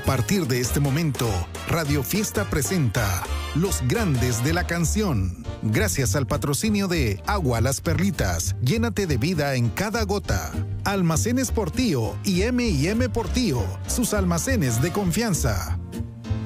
partir de este momento, Radio Fiesta presenta Los Grandes de la Canción. Gracias al patrocinio de Agua Las Perlitas, llénate de vida en cada gota. Almacenes Portillo y M&M Portillo, sus almacenes de confianza.